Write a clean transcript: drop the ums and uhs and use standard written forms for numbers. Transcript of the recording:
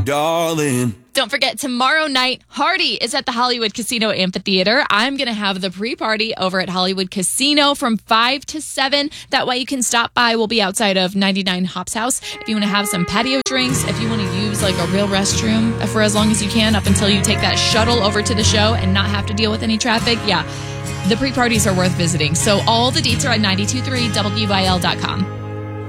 darling. Don't forget, tomorrow night, Hardy is at the Hollywood Casino Amphitheater. I'm going to have the pre-party over at Hollywood Casino from 5 to 7. That way you can stop by. We'll be outside of 99 Hops House. If you want to have some patio drinks, if you want to use like a real restroom for as long as you can up until you take that shuttle over to the show and not have to deal with any traffic, the pre-parties are worth visiting. So all the deets are at 923WYL.com.